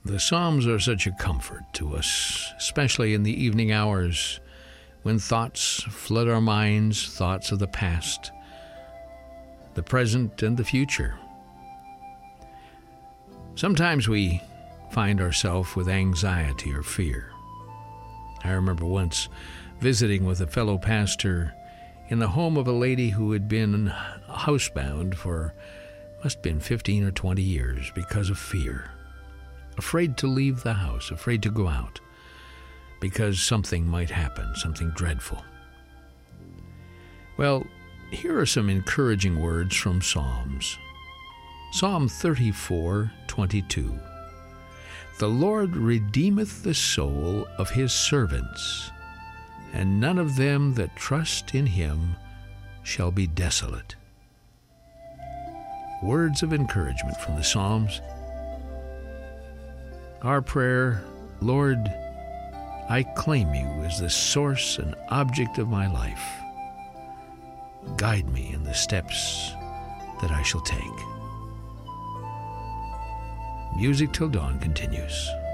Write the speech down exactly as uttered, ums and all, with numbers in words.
The Psalms are such a comfort to us, especially in the evening hours when thoughts flood our minds, thoughts of the past, the present, and the future. Sometimes we find ourselves with anxiety or fear. I remember once visiting with a fellow pastor in the home of a lady who had been housebound for, must have been fifteen or twenty years because of fear. Afraid to leave the house, afraid to go out, because something might happen, something dreadful. Well, here are some encouraging words from Psalms. Psalm thirty-four twenty-two. The Lord redeemeth the soul of his servants, and none of them that trust in him shall be desolate. Words of encouragement from the Psalms. Our prayer, Lord, I claim you as the source and object of my life. Guide me in the steps that I shall take. Music Till Dawn continues.